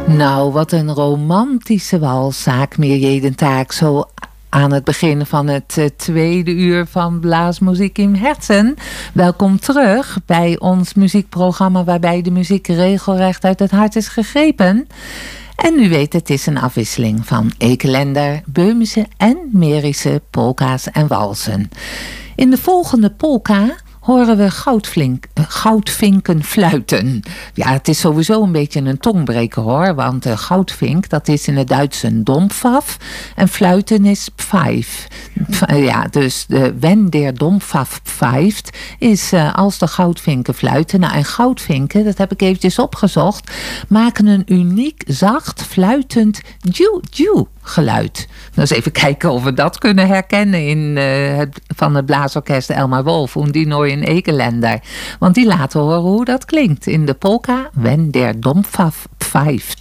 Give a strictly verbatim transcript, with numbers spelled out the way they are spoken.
Nou, wat een romantische wals, zaak meer jedentaak. Zo aan het begin van het uh, tweede uur van Blaasmuziek in Herzen. Welkom terug bij ons muziekprogramma waarbij de muziek regelrecht uit het hart is gegrepen. En u weet, het is een afwisseling van Ekelender, Böhmische en Mährische polka's en walsen. In de volgende polka horen we goudvlink, goudvinken fluiten. Ja, het is sowieso een beetje een tongbreker hoor. Want uh, goudvink, dat is in het Duits een dompfaf. En fluiten is pfeif. Ja, dus de wenn der dompfaf pfeift is uh, als de goudvinken fluiten. Nou, en goudvinken, dat heb ik eventjes opgezocht, maken een uniek, zacht, fluitend dju-dju geluid. Nou, eens even kijken of we dat kunnen herkennen in uh, het, van het blaasorkest Elmar Wolf. Und die neuen Ekelender. Want die laten horen hoe dat klinkt in de polka Wenn der Dompfaf pfeift.